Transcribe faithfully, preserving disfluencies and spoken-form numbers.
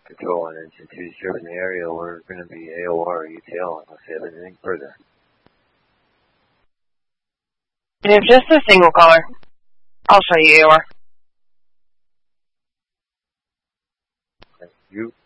Control on engine two, stripping the area. We're going to be A O R, E T L, unless you have anything further. We have just a single caller. I'll show you A O R. Thank you.